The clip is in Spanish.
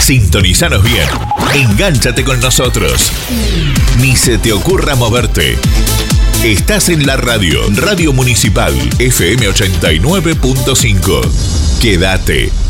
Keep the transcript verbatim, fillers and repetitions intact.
Sintonizanos bien. Engánchate con nosotros. Ni se te ocurra moverte. Estás en la radio. Radio Municipal F M ochenta y nueve punto cinco. Quédate.